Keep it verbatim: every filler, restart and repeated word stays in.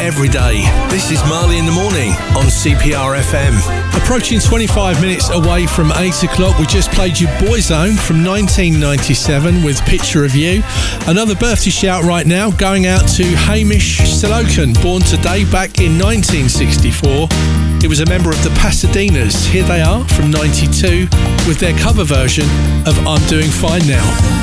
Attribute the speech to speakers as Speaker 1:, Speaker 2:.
Speaker 1: every day. This is Marley in the Morning on C P R F M. Approaching twenty-five minutes away from eight o'clock, we just played you Boyzone from nineteen ninety-seven with Picture of You. Another birthday shout right now going out to Hamish Salokan, born today back in nineteen sixty-four. He was a member of the Pasadenas. Here they are from ninety-two with their cover version of I'm Doing Fine Now.